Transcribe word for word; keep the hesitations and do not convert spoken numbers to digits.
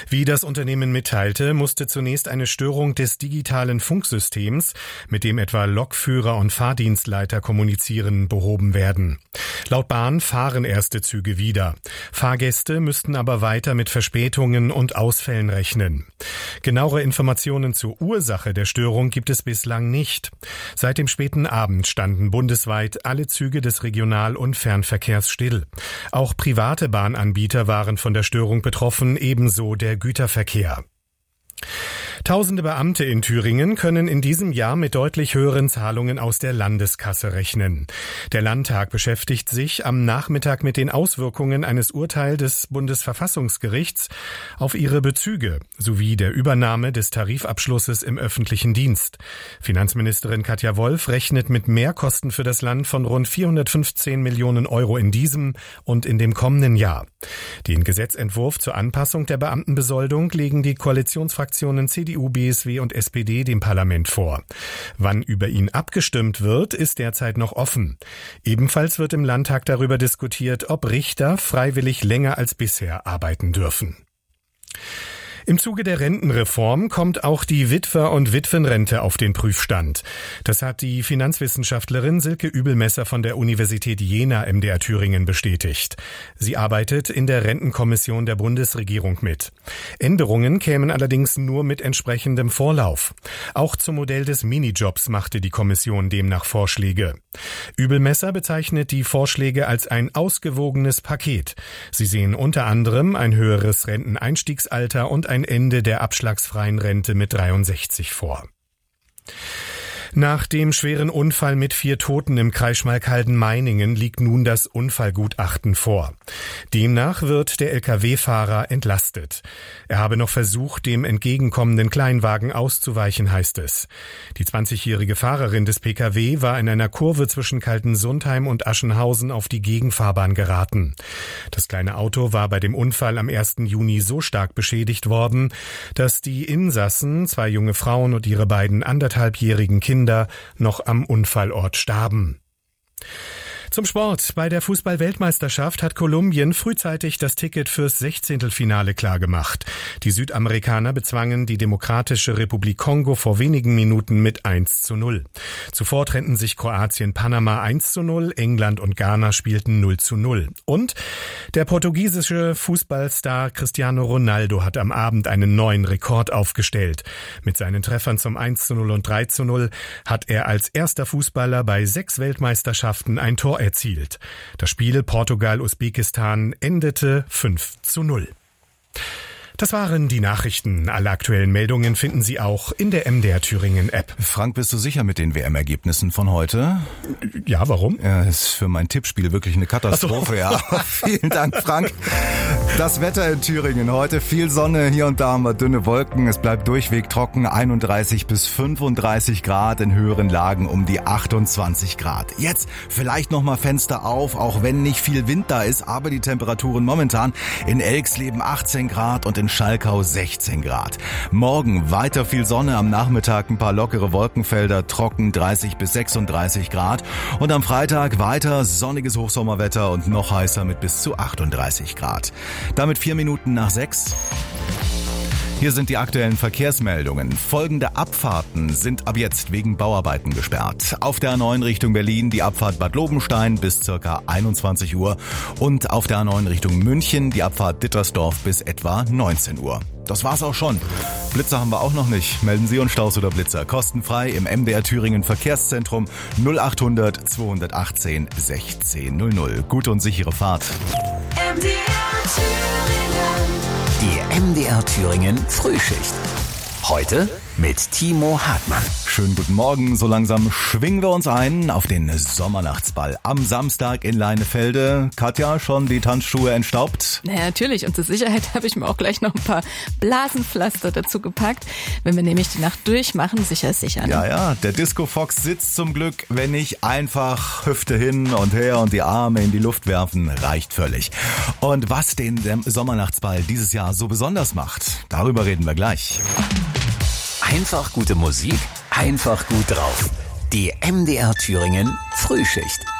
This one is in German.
Wie das Unternehmen mitteilte, musste zunächst eine Störung des digitalen Funksystems, mit dem etwa Lokführer und Fahrdienstleiter kommunizieren, behoben werden. Laut Bahn fahren erste Züge wieder. Fahrgäste müssten aber weiter mit Verspätungen und Ausfällen rechnen. Genauere Informationen zur Ursache der Störung gibt es bislang nicht. Seit dem späten Abend standen bundesweit alle Züge des Regional- und Fernverkehrs still. Auch private Bahnanbieter waren von der Störung betroffen, ebenso der Güterverkehr. Tausende Beamte in Thüringen können in diesem Jahr mit deutlich höheren Zahlungen aus der Landeskasse rechnen. Der Landtag beschäftigt sich am Nachmittag mit den Auswirkungen eines Urteils des Bundesverfassungsgerichts auf ihre Bezüge sowie der Übernahme des Tarifabschlusses im öffentlichen Dienst. Finanzministerin Katja Wolf rechnet mit Mehrkosten für das Land von rund vierhundertfünfzehn Millionen Euro in diesem und in dem kommenden Jahr. Den Gesetzentwurf zur Anpassung der Beamtenbesoldung legen die Koalitionsfraktionen C D U, B S W und S P D dem Parlament vor. Wann über ihn abgestimmt wird, ist derzeit noch offen. Ebenfalls wird im Landtag darüber diskutiert, ob Richter freiwillig länger als bisher arbeiten dürfen. Im Zuge der Rentenreform kommt auch die Witwer- und Witwenrente auf den Prüfstand. Das hat die Finanzwissenschaftlerin Silke Übelmesser von der Universität Jena M D R Thüringen bestätigt. Sie arbeitet in der Rentenkommission der Bundesregierung mit. Änderungen kämen allerdings nur mit entsprechendem Vorlauf. Auch zum Modell des Minijobs machte die Kommission demnach Vorschläge. Übelmesser bezeichnet die Vorschläge als ein ausgewogenes Paket. Sie sehen unter anderem ein höheres Renteneinstiegsalter und ein ein Ende der abschlagsfreien Rente mit dreiundsechzig vor. Nach dem schweren Unfall mit vier Toten im Kreis Schmalkalden-Meiningen liegt nun das Unfallgutachten vor. Demnach wird der L K W-Fahrer entlastet. Er habe noch versucht, dem entgegenkommenden Kleinwagen auszuweichen, heißt es. Die zwanzigjährige Fahrerin des P K W war in einer Kurve zwischen Kaltensundheim und Aschenhausen auf die Gegenfahrbahn geraten. Das kleine Auto war bei dem Unfall am ersten Juni so stark beschädigt worden, dass die Insassen, zwei junge Frauen und ihre beiden anderthalbjährigen Kinder, noch am Unfallort starben. Zum Sport. Bei der Fußball-Weltmeisterschaft hat Kolumbien frühzeitig das Ticket fürs Sechzehntelfinale klargemacht. Die Südamerikaner bezwangen die Demokratische Republik Kongo vor wenigen Minuten mit eins zu null. Zuvor trennten sich Kroatien, Panama eins zu null, England und Ghana spielten null zu null. Und der portugiesische Fußballstar Cristiano Ronaldo hat am Abend einen neuen Rekord aufgestellt. Mit seinen Treffern zum eins zu null und drei zu null hat er als erster Fußballer bei sechs Weltmeisterschaften ein Tor erzielt. Das Spiel Portugal-Usbekistan endete fünf zu null. Das waren die Nachrichten. Alle aktuellen Meldungen finden Sie auch in der M D R Thüringen App. Frank, bist du sicher mit den W M-Ergebnissen von heute? Ja, warum? Ja, ist für mein Tippspiel wirklich eine Katastrophe, so. Ja. Vielen Dank, Frank. Das Wetter in Thüringen heute, viel Sonne, hier und da haben wir dünne Wolken. Es bleibt durchweg trocken, einunddreißig bis fünfunddreißig Grad, in höheren Lagen um die achtundzwanzig Grad. Jetzt vielleicht nochmal Fenster auf, auch wenn nicht viel Wind da ist, aber die Temperaturen momentan in Elxleben achtzehn Grad und in Schalkau sechzehn Grad. Morgen weiter viel Sonne, am Nachmittag ein paar lockere Wolkenfelder, trocken dreißig bis sechsunddreißig Grad. Und am Freitag weiter sonniges Hochsommerwetter und noch heißer mit bis zu achtunddreißig Grad. Damit vier Minuten nach sechs. Hier sind die aktuellen Verkehrsmeldungen. Folgende Abfahrten sind ab jetzt wegen Bauarbeiten gesperrt. Auf der A neun Richtung Berlin die Abfahrt Bad Lobenstein bis circa einundzwanzig Uhr und auf der A neun Richtung München die Abfahrt Dittersdorf bis etwa neunzehn Uhr. Das war's auch schon. Blitzer haben wir auch noch nicht. Melden Sie uns Staus oder Blitzer kostenfrei im M D R Thüringen Verkehrszentrum null achthundert zweihundertachtzehn sechzehn null null. Gute und sichere Fahrt. M D R Thüringen. Die M D R Thüringen Frühschicht. Heute mit Timo Hartmann. Schönen guten Morgen. So langsam schwingen wir uns ein auf den Sommernachtsball am Samstag in Leinefelde. Katja, schon die Tanzschuhe entstaubt? Naja, natürlich. Und zur Sicherheit habe ich mir auch gleich noch ein paar Blasenpflaster dazu gepackt. Wenn wir nämlich die Nacht durchmachen, sicher ist sicher. Ne? Ja, ja. Der Disco Fox sitzt zum Glück, wenn nicht einfach Hüfte hin und her und die Arme in die Luft werfen, reicht völlig. Und was den Sommernachtsball dieses Jahr so besonders macht, darüber reden wir gleich. Einfach gute Musik, einfach gut drauf. Die M D R Thüringen Frühschicht.